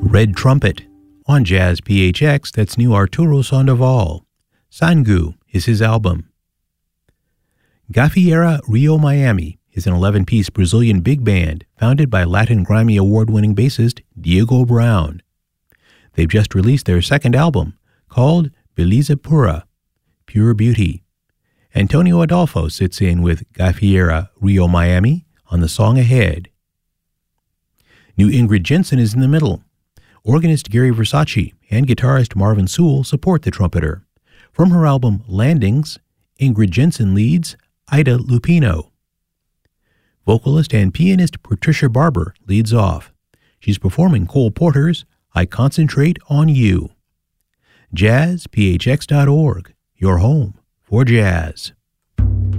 Red Trumpet. On Jazz PHX, that's new Arturo Sandoval. Sangu is his album. Gafieira Rio Miami is an 11-piece Brazilian big band founded by Latin Grammy Award-winning bassist Diego Brown. They've just released their second album, called Beleza Pura, Pure Beauty. Antonio Adolfo sits in with Gafieira Rio Miami on the song Ahead. New Ingrid Jensen is in the middle. Organist Gary Versace and guitarist Marvin Sewell support the trumpeter. From her album Landings, Ingrid Jensen leads Ida Lupino. Vocalist and pianist Patricia Barber leads off. She's performing Cole Porter's I Concentrate on You. JazzPHX.org, your home for jazz.